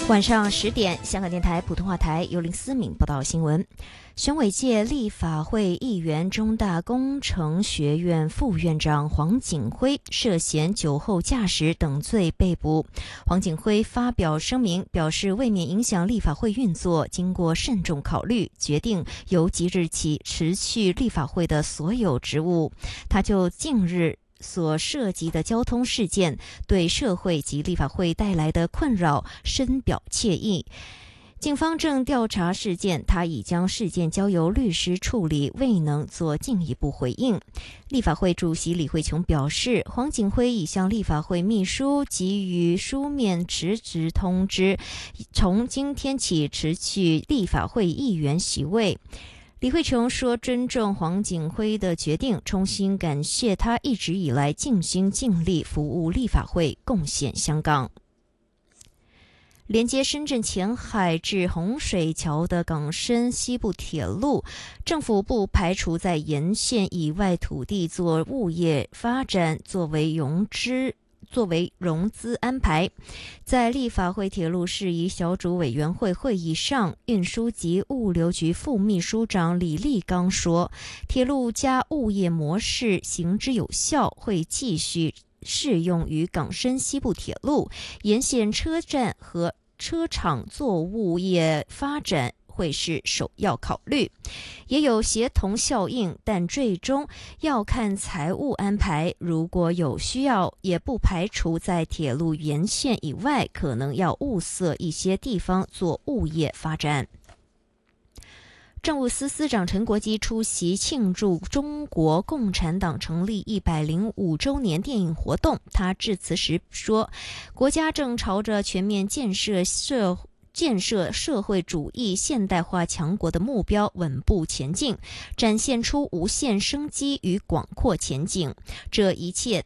晚上10点，香港电台普通话台由林思敏报道新闻。选委界立法会议员、中大工程学院副院长黄锦辉涉嫌酒后驾驶等罪被捕。黄锦辉发表声明，表示为免影响立法会运作，经过慎重考虑，决定由即日起辞去立法会的所有职务。他就近日所涉及的交通事件对社会及立法会带来的困扰深表歉意。警方正调查事件，他已将事件交由律师处理，未能做进一步回应。立法会主席李慧琼表示，黄锦辉已向立法会秘书给予书面辞职通知，从今天起辞去立法会议员席位。李慧琼说，尊重黄锦辉的决定，衷心感谢他一直以来尽心尽力服务立法会，贡献香港。连接深圳前海至洪水桥的港深西部铁路，政府不排除在沿线以外土地做物业发展作为融资安排。在立法会铁路事宜小组委员会会议上，运输及物流局副秘书长李立刚说，铁路加物业模式行之有效，会继续适用于港深西部铁路沿线车站和车厂做物业发展会是首要考虑，也有协同效应，但最终要看财务安排。如果有需要，也不排除在铁路沿线以外，可能要物色一些地方做物业发展。政务司司长陈国基出席庆祝中国共产党成立105周年电影活动，他致辞时说，国家正朝着全面建设社会主义现代化强国的目标稳步前进，展现出无限生机与广阔前景。这一切